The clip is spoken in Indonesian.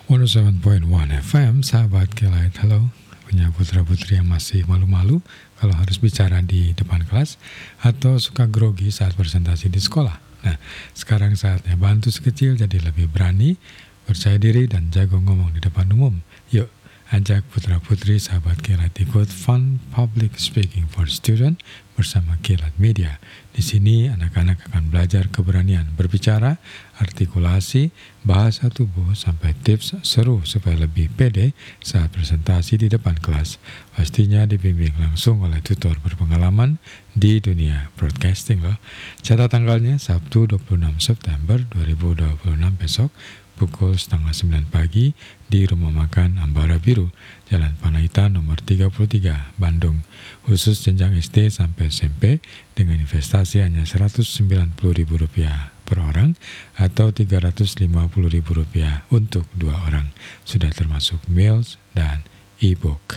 107.1 FM, sahabat Kelight, halo. Punya putra-putri yang masih malu-malu kalau harus bicara di depan kelas atau suka grogi saat presentasi di sekolah. Nah, sekarang saatnya bantu sekecil jadi lebih berani, percaya diri, dan jago ngomong di depan umum. Yuk, ajak putra-putri sahabat Kelight ikut Fun Public Speaking for Student bersama Kelight Media. Di sini anak-anak akan belajar keberanian berbicara, artikulasi, bahasa tubuh, sampai tips seru supaya lebih pede saat presentasi di depan kelas. Pastinya dibimbing langsung oleh tutor berpengalaman di dunia broadcasting loh. Catat tanggalnya Sabtu 26 September 2026 besok pukul 8:30 pagi di Rumah Makan Ambara Biru, Jalan Panaitan nomor 33, Bandung. Khusus jenjang SD sampai SMP dengan investasi hanya Rp190.000 per orang atau Rp350.000 untuk 2 orang. Sudah termasuk meals dan e-book.